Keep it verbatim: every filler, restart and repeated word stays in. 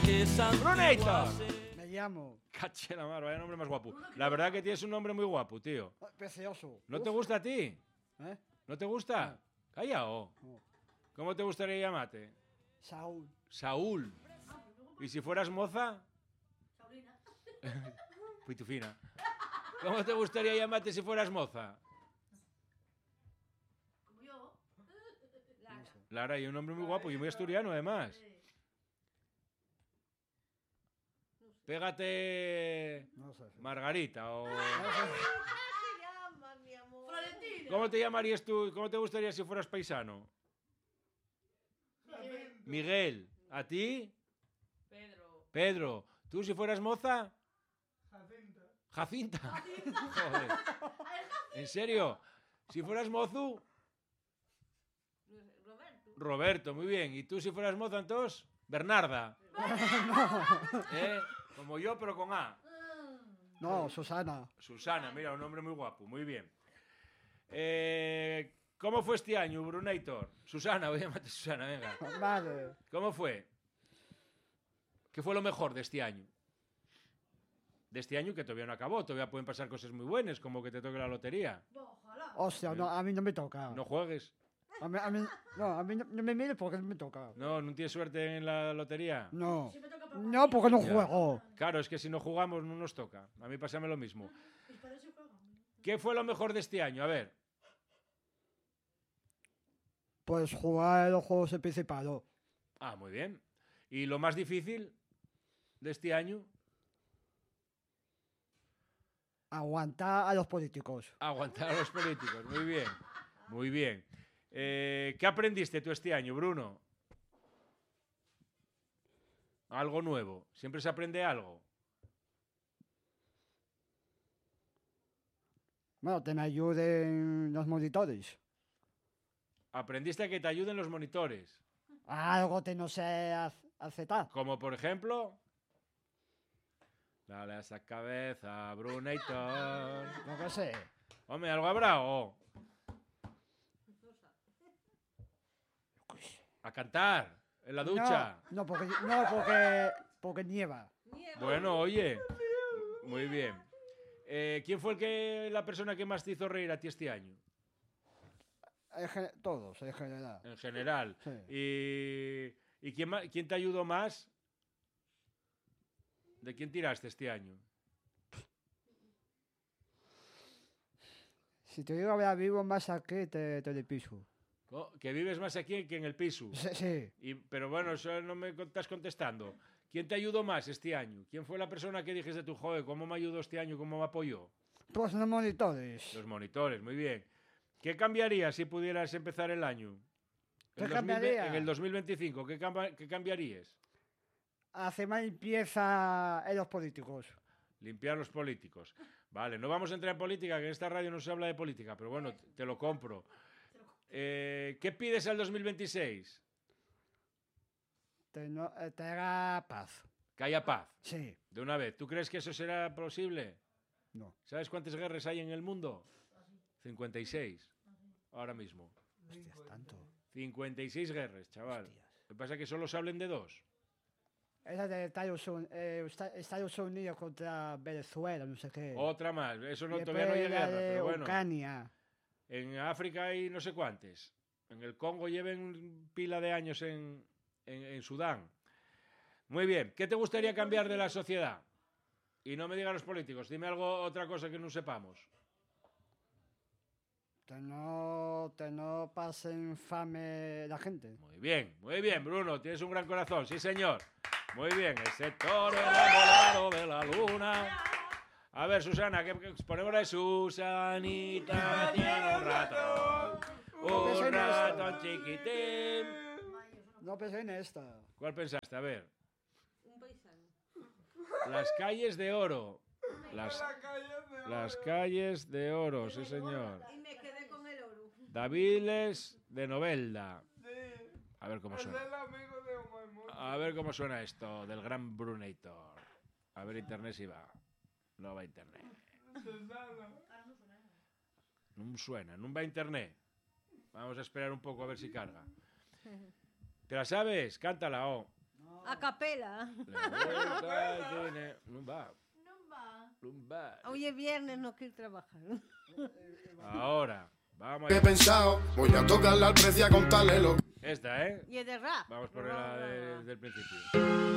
¡Brunator! Me llamo. Caché la mar, vaya nombre más guapo. La verdad que tienes un nombre muy guapo, tío. Precioso. ¿No te gusta a ti? ¿Eh? ¿No te gusta? Callao. No. ¿Cómo te gustaría llamarte? Saúl. Saúl. ¿Y si fueras moza? Saulina. Pitufina. ¿Cómo te gustaría llamarte si fueras moza? Como yo. Lara. Lara, y un nombre muy guapo y muy asturiano además. Pégate No sé. Margarita o... No sé. se llama, mi amor? Florentina. ¿Cómo te llamarías tú? ¿Cómo te gustaría si fueras paisano? Miguel. ¿A ti? Pedro. Pedro. ¿Tú si fueras moza? Jacinta. Jacinta. Joder. ¿En serio? Si fueras mozu, Roberto. Roberto, muy bien. ¿Y tú si fueras moza entonces? Bernarda. ¿Eh? Como yo, pero con A. No, Susana. Susana, mira, un nombre muy guapo, muy bien. Eh, ¿Cómo fue este año, Brunator? Susana, voy a llamarte Susana, venga. Vale. ¿Cómo fue? ¿Qué fue lo mejor de este año? De este año que todavía no acabó, todavía pueden pasar cosas muy buenas, como que te toque la lotería. Ojalá. Hostia, no, a mí no me toca. No juegues. A mí, a mí, no, a mí no, no me mires porque no me toca. No, no tienes suerte en la lotería. No. Si me toca para No, porque no Ya. juego. Claro, es que si no jugamos no nos toca. A mí pásame lo mismo. Pues para eso juego. ¿Qué fue lo mejor de este año? A ver. Pues jugar los juegos principales. Ah, muy bien. ¿Y lo más difícil de este año? Aguantar a los políticos. Aguantar a los políticos. Muy bien. Muy bien. Eh, ¿Qué aprendiste tú este año, Bruno? Algo nuevo. Siempre se aprende algo. Bueno, que me ayuden los monitores. Aprendiste a que te ayuden los monitores. Algo que no sé haz- aceptar. Como por ejemplo... Dale a esa cabeza, Brunator. Yo qué sé. Hombre, ¿algo habrá o...? A cantar, en la ducha. No, no, porque, no porque, porque nieva. Nieva. Bueno, oye. Muy bien. Eh, ¿Quién fue el que, la persona que más te hizo reír a ti este año? En gen- todos, en general. En general. Sí. ¿Y, y quién, ma- quién te ayudó más? ¿De quién tiraste este año? Si te digo la vivo más aquí, te, te le piso. Co- Que vives más aquí que en el piso. Sí, sí. Y, pero bueno, eso no me estás contestando. ¿Quién te ayudó más este año? ¿Quién fue la persona que dijiste tú, joder, cómo me ayudó este año, cómo me apoyó? Pues los monitores. Los monitores, muy bien. ¿Qué cambiarías si pudieras empezar el año? ¿Qué El dos mil cambiaría? En el dos mil veinticinco, ¿qué, camba- qué cambiarías? Hace más limpieza en los políticos. Limpiar los políticos. Vale, no vamos a entrar en política, que en esta radio no se habla de política, pero bueno, te- te lo compro. Eh, ¿Qué pides al dos mil veintiséis? Te, no, eh, te haga paz. Que haya paz, Sí. de una vez. ¿Tú crees que eso será posible? No. ¿Sabes cuántas guerras hay en el mundo? cincuenta y seis. Ahora mismo. Hostias, tanto. cincuenta y seis guerras, chaval. Hostias. Lo que pasa es que solo se hablen de dos. Esa de Estados Unidos, eh, Esta- Estados Unidos contra Venezuela, no sé qué. Otra más. Eso no, Y todavía no hay después la guerra, de pero bueno. Ucrania. En África hay no sé cuántas. En el Congo lleven pila de años en, en, en Sudán. Muy bien. ¿Qué te gustaría cambiar de la sociedad? Y no me digan los políticos. Dime algo, otra cosa que no sepamos. Que no, que no pasen fame la gente. Muy bien, muy bien, Bruno. Tienes un gran corazón. Sí, señor. Muy bien. Ese toro enamorado de la luna. A ver, Susana, que que ponemos la de Susanita tiene un ratón. Un ratón chiquitín. No pensé en esta. ¿Cuál pensaste? A ver. Un paisano. Las calles de oro. Las, La calle de las oro. calles de oro, sí, señor. Y me quedé con el oro. Daviles de Novelda. Sí. A ver cómo Es suena. el amigo de Omaimoto. A ver cómo suena esto del gran Brunator. A ver, internet si va. No va internet. Susana. No suena, no va internet. Vamos a esperar un poco a ver si carga. ¿Te la sabes? Cántala, oh. No. A capela. Non va, Non va. non va. Hoy es viernes, no quiero trabajar. Ahora, vamos He a... pensado, voy a tocarle al precio a contarle lo Esta, ¿eh? Y es de rap. Vamos a ponerla de- desde el principio.